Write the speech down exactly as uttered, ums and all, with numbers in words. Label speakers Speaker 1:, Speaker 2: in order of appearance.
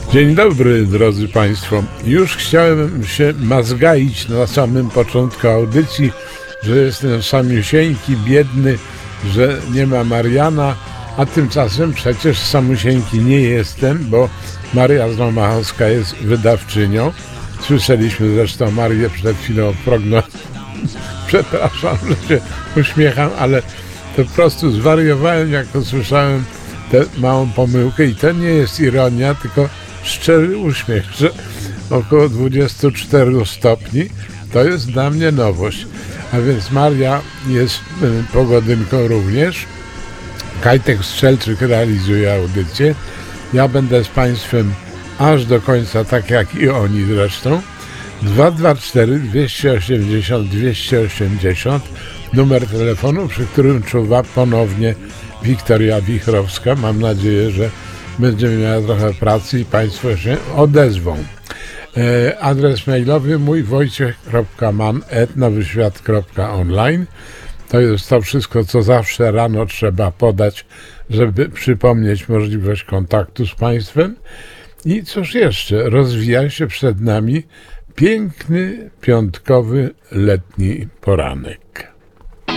Speaker 1: Dzień dobry, drodzy Państwo. Już chciałem się mazgaić na samym początku audycji, że jestem samiusieńki, biedny, że nie ma Mariana, a tymczasem przecież samusieńki nie jestem, bo Maria Złomachowska jest wydawczynią. Słyszeliśmy zresztą Marię przed chwilą w prognozie. Przepraszam, że się uśmiecham, ale to po prostu zwariowałem, jak usłyszałem tę małą pomyłkę i to nie jest ironia, tylko szczery uśmiech, że około dwadzieścia cztery stopni to jest dla mnie nowość. A więc Maria jest y, pogodynką również. Kajtek Strzelczyk realizuje audycję. Ja będę z Państwem aż do końca, tak jak i oni zresztą. dwa dwa cztery dwieście osiemdziesiąt dwieście osiemdziesiąt numer telefonu, przy którym czuwa ponownie Wiktoria Wichrowska. Mam nadzieję, że będziemy miała trochę pracy i Państwo się odezwą. E, adres mailowy mój wojciech kropka man at nowyświat kropka online. To jest to wszystko, co zawsze rano trzeba podać, żeby przypomnieć możliwość kontaktu z Państwem. I cóż jeszcze? Rozwija się przed nami piękny, piątkowy, letni poranek.